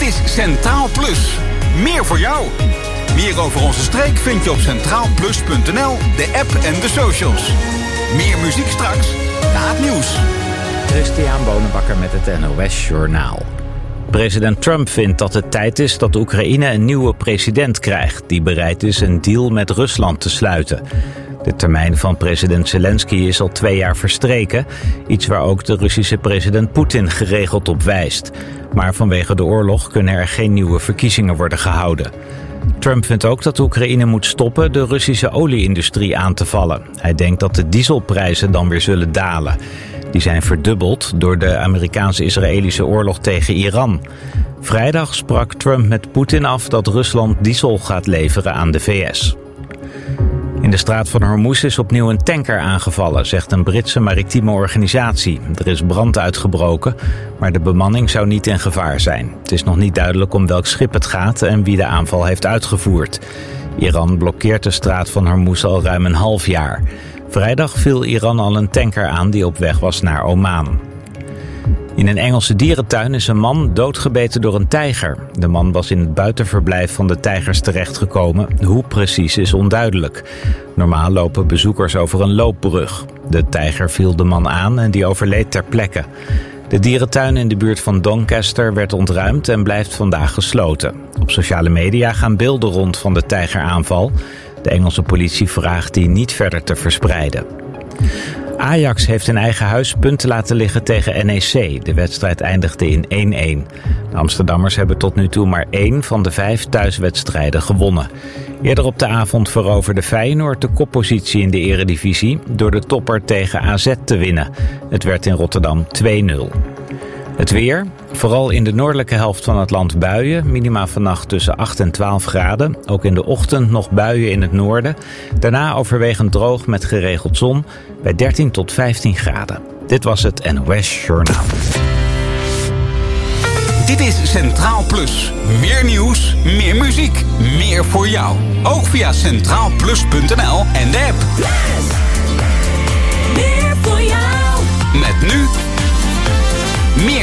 is Centraal Plus. Meer voor jou. Meer over onze streek vind je op centraalplus.nl, de app en de socials. Meer muziek straks na het nieuws. Christian Bonenbakker met het NOS Journaal. President Trump vindt dat het tijd is dat Oekraïne een nieuwe president krijgt die bereid is een deal met Rusland te sluiten. De termijn van president Zelensky is al 2 jaar verstreken, iets waar ook de Russische president Poetin geregeld op wijst. Maar vanwege de oorlog kunnen er geen nieuwe verkiezingen worden gehouden. Trump vindt ook dat Oekraïne moet stoppen de Russische olieindustrie aan te vallen. Hij denkt dat de dieselprijzen dan weer zullen dalen. Die zijn verdubbeld door de Amerikaans-Israëlische oorlog tegen Iran. Vrijdag sprak Trump met Poetin af dat Rusland diesel gaat leveren aan de VS. In de straat van Hormuz is opnieuw een tanker aangevallen, zegt een Britse maritieme organisatie. Er is brand uitgebroken, maar de bemanning zou niet in gevaar zijn. Het is nog niet duidelijk om welk schip het gaat en wie de aanval heeft uitgevoerd. Iran blokkeert de straat van Hormuz al ruim een half jaar. Vrijdag viel Iran al een tanker aan die op weg was naar Oman. In een Engelse dierentuin is een man doodgebeten door een tijger. De man was in het buitenverblijf van de tijgers terechtgekomen. Hoe precies is onduidelijk. Normaal lopen bezoekers over een loopbrug. De tijger viel de man aan en die overleed ter plekke. De dierentuin in de buurt van Doncaster werd ontruimd en blijft vandaag gesloten. Op sociale media gaan beelden rond van de tijgeraanval. De Engelse politie vraagt die niet verder te verspreiden. Ajax heeft in eigen huis punten laten liggen tegen NEC. De wedstrijd eindigde in 1-1. De Amsterdammers hebben tot nu toe maar 1 van de 5 thuiswedstrijden gewonnen. Eerder op de avond veroverde Feyenoord de koppositie in de eredivisie door de topper tegen AZ te winnen. Het werd in Rotterdam 2-0. Het weer, vooral in de noordelijke helft van het land buien. Minima vannacht tussen 8 en 12 graden. Ook in de ochtend nog buien in het noorden. Daarna overwegend droog met geregeld zon bij 13 tot 15 graden. Dit was het NOS Journaal. Dit is Centraal Plus. Meer nieuws, meer muziek, meer voor jou. Ook via centraalplus.nl en de app.